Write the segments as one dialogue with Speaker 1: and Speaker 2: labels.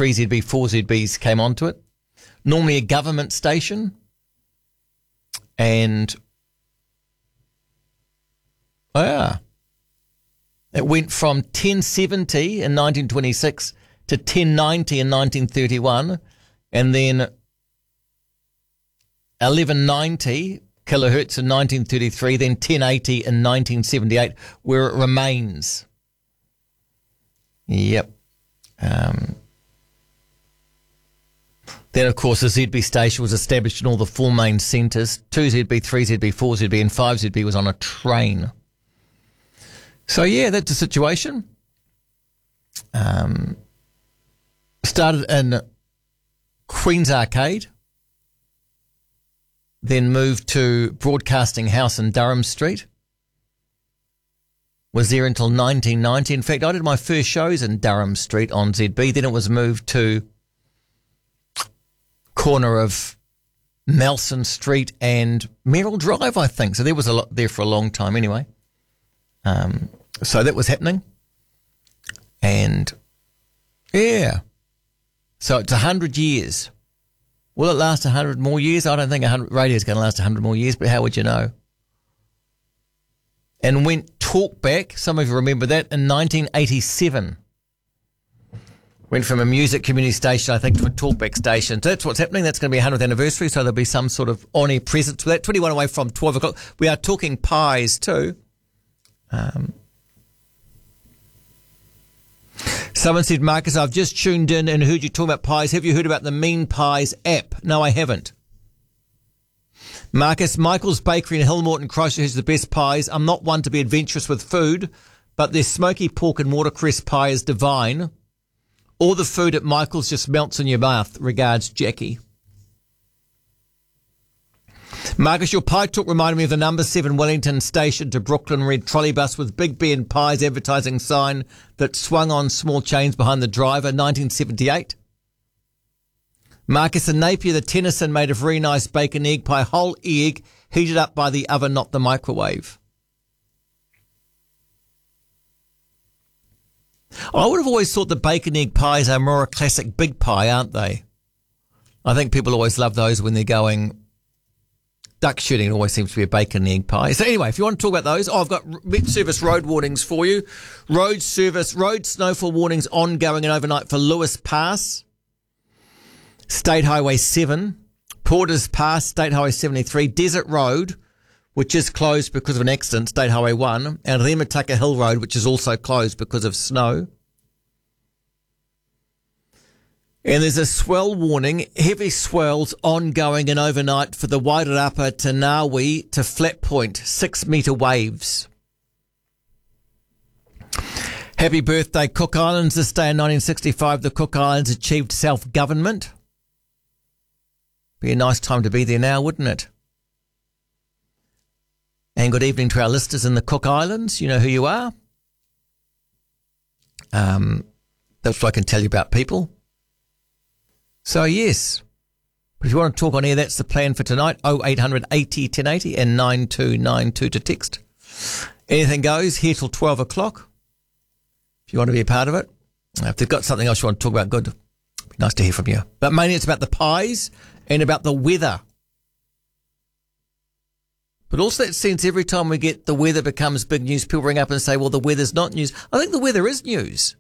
Speaker 1: 3ZB, 4ZBs came onto it. Normally a government station. And, it went from 1070 in 1926 to 1090 in 1931, and then 1190 kilohertz in 1933, then 1080 in 1978, where it remains. Yep. Then, of course, the ZB station was established in all the four main centres. 2ZB, 3ZB, 4ZB, and 5ZB was on a train. So, yeah, that's the situation. Started in Queen's Arcade, then moved to Broadcasting House in Durham Street. Was there until 1990. In fact, I did my first shows in Durham Street on ZB. Then it was moved to corner of Nelson Street and Merrill Drive, I think. So there was a lot there for a long time anyway. So that was happening. And, yeah. So it's 100 years. Will it last 100 more years? I don't think radio is going to last 100 more years, but how would you know? And went talkback, some of you remember that, in 1987. Went from a music community station, I think, to a talkback station. So that's what's happening. That's going to be 100th anniversary, so there'll be some sort of on-air presence for that. 21 away from 12 o'clock. We are talking pies too. Someone said, Marcus, I've just tuned in and heard you talking about pies. Have you heard about the Mean Pies app? No, I haven't. Marcus, Michael's Bakery in Hillmorton, Christchurch has the best pies. I'm not one to be adventurous with food, but their smoky pork and watercress pie is divine. All the food at Michael's just melts in your mouth. Regards, Jackie. Marcus, your pie talk reminded me of the number 7 Wellington Station to Brooklyn red trolley bus with Big Ben Pies advertising sign that swung on small chains behind the driver, 1978. Marcus, in Napier, the Tennyson made a very nice bacon egg pie, whole egg, heated up by the oven, not the microwave. I would have always thought the bacon egg pies are more a classic big pie, aren't they? I think people always love those when they're going duck shooting. It always seems to be a bacon egg pie. So anyway, if you want to talk about those, I've got Met Service road warnings for you. Road snowfall warnings ongoing and overnight for Lewis Pass, State Highway 7, Porters Pass, State Highway 73, Desert Road, which is closed because of an accident, State Highway 1, and Remataka Hill Road, which is also closed because of snow. And there's a swell warning, heavy swells ongoing and overnight for the Wairarapa to Ngawi to Flat Point, 6 metre waves. Happy birthday, Cook Islands. This day in 1965, the Cook Islands achieved self-government. Be a nice time to be there now, wouldn't it? And good evening to our listeners in the Cook Islands. You know who you are. That's what I can tell you about people. So, yes. But if you want to talk on air, that's the plan for tonight. 0800 80 1080 and 9292 to text. Anything goes here till 12 o'clock. If you want to be a part of it. If they've got something else you want to talk about, good. Be nice to hear from you. But mainly it's about the pies and about the weather. But also that sense every time we get the weather becomes big news, people ring up and say, well, the weather's not news. I think the weather is news.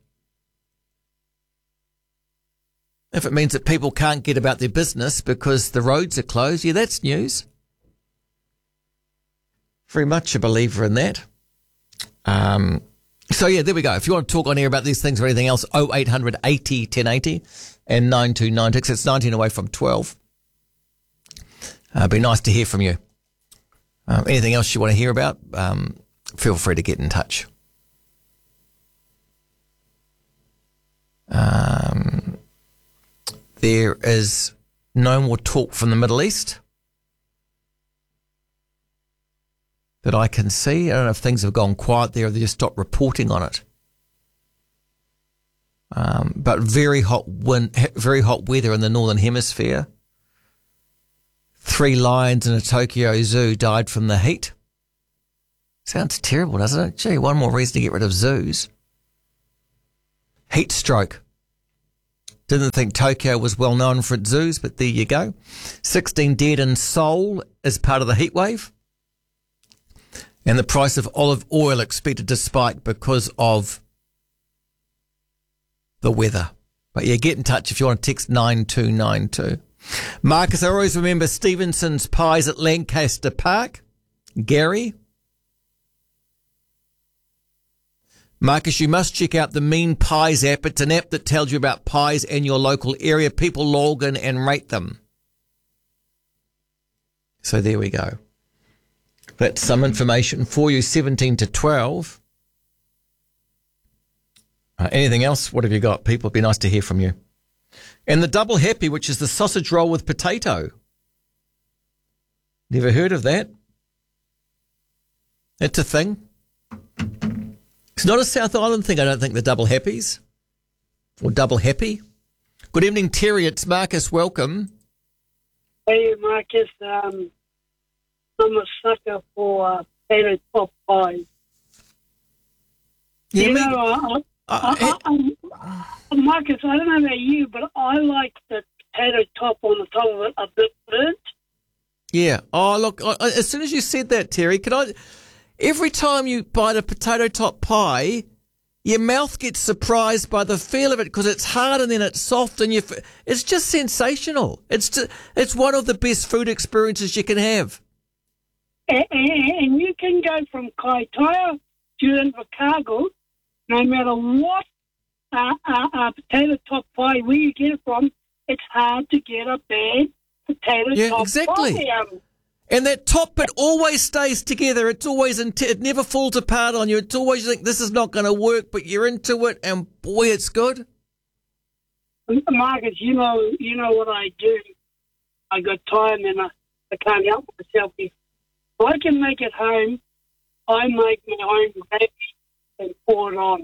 Speaker 1: If it means that people can't get about their business because the roads are closed, yeah, that's news. Very much a believer in that. So, yeah, there we go. If you want to talk on air about these things or anything else, 0800 80 1080 and 9296. It's 19 away from 12. Be nice to hear from you. Anything else you want to hear about, feel free to get in touch. There is no more talk from the Middle East that I can see. I don't know if things have gone quiet there or they just stopped reporting on it. But very hot weather in the Northern Hemisphere. 3 lions in a Tokyo zoo died from the heat. Sounds terrible, doesn't it? Gee, one more reason to get rid of zoos. Heat stroke. Didn't think Tokyo was well known for its zoos, but there you go. 16 dead in Seoul as part of the heat wave. And the price of olive oil expected to spike because of the weather. But yeah, get in touch if you want to text 9292. Marcus, I always remember Stevenson's Pies at Lancaster Park. Gary. Marcus, you must check out the Mean Pies app. It's an app that tells you about pies in your local area. People log in and rate them. So there we go. That's some information for you, 17 to 12. Anything else? What have you got, people? It'd be nice to hear from you. And the double happy, which is the sausage roll with potato. Never heard of that? It's a thing. It's not a South Island thing, I don't think, the double happies. Or double happy. Good evening, Terry. It's Marcus. Welcome.
Speaker 2: Hey, Marcus. I'm a sucker for potato top pies.
Speaker 1: Yeah,
Speaker 2: you know, Marcus, I don't know about you, but I like the potato top on the top of it a bit burnt.
Speaker 1: Yeah. Oh, look, as soon as you said that, Terry, every time you bite a potato top pie, your mouth gets surprised by the feel of it because it's hard and then it's soft and it's just sensational. It's one of the best food experiences you can have.
Speaker 2: And you can go from Kaitaia to Invercargill, no matter what potato top pie, where you get it from, it's hard to get a bad potato top
Speaker 1: exactly.
Speaker 2: pie.
Speaker 1: And that top bit always stays together. It's always it never falls apart on you. It's always you think this is not going to work, but you're into it, and boy, it's good.
Speaker 2: Marcus, you know what I do. I got time and I can't help myself. If I can make it home, I make my own gravy and pour it on.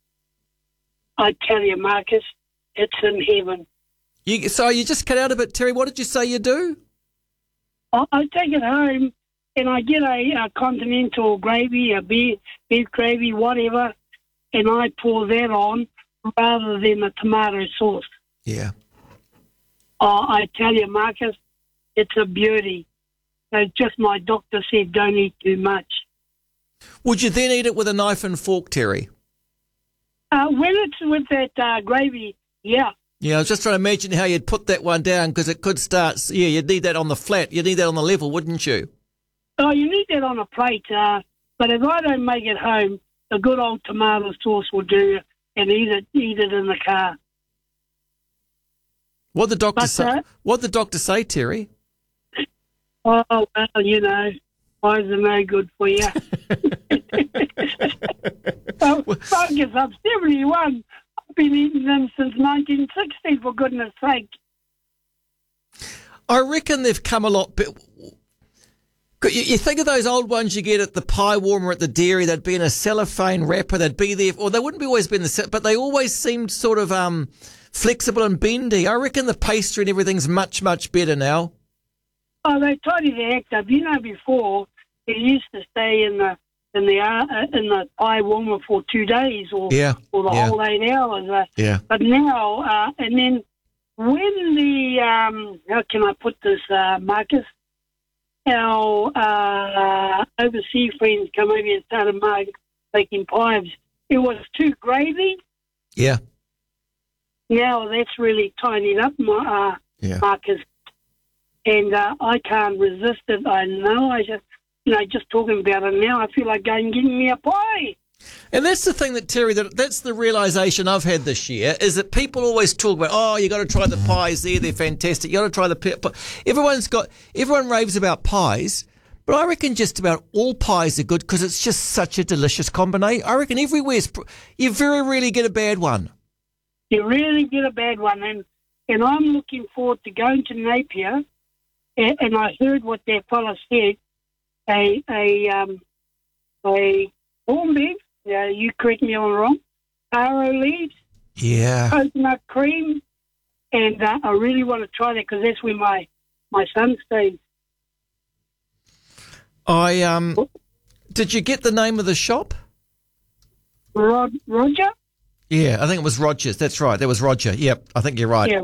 Speaker 2: I tell you, Marcus, it's in heaven.
Speaker 1: So you just cut out a bit, Terry. What did you say you do?
Speaker 2: I take it home and I get a continental gravy, a beef gravy, whatever, and I pour that on rather than a tomato sauce.
Speaker 1: Yeah.
Speaker 2: I tell you, Marcus, it's a beauty. It's just my doctor said don't eat too much.
Speaker 1: Would you then eat it with a knife and fork, Terry?
Speaker 2: When it's with that gravy, yeah.
Speaker 1: Yeah, I was just trying to imagine how you'd put that one down because it could start. Yeah, you'd need that on the flat. You'd need that on the level, wouldn't you?
Speaker 2: Oh, you need that on a plate. But if I don't make it home, a good old tomato sauce will do, and eat it in the car.
Speaker 1: What the doctor say? What the doctor say, Terry?
Speaker 2: Oh well, pies are no good for you. Marcus, I'm 71. I've been eating them since 1960, for goodness sake.
Speaker 1: I reckon they've come a lot. You think of those old ones you get at the pie warmer at the dairy. They'd be in a cellophane wrapper. They'd be there, or they wouldn't be always be in the, but they always seemed sort of flexible and bendy. I reckon the pastry and everything's much, much better now. Oh,
Speaker 2: they tidy the act up. Before it used to stay in the pie warmer for 2 days or the whole 8 hours. But now, and then when the how can I put this, Marcus? Our overseas friends come over and started making pies. It was too gravy.
Speaker 1: Yeah.
Speaker 2: Now that's really tidied up, Marcus. And I can't resist it. I know. I just talking about it now, I feel like going and getting me a pie.
Speaker 1: And that's the thing that, Terry, that's the realisation I've had this year, is that people always talk about, you got to try the pies there, they're fantastic. You got to try the everyone raves about pies, but I reckon just about all pies are good because it's just such a delicious combination. I reckon everywhere you very rarely get a bad one.
Speaker 2: You really get a bad one, and I'm looking forward to going to Napier, and I heard what that fella said. A corned beef, you correct me if I'm wrong, taro leaves, coconut cream, and I really want to try that because that's where my son stays.
Speaker 1: Did you get the name of the shop?
Speaker 2: Roger?
Speaker 1: Yeah, I think it was Rogers. That's right. That was Roger. Yep, I think you're right.
Speaker 2: Yeah,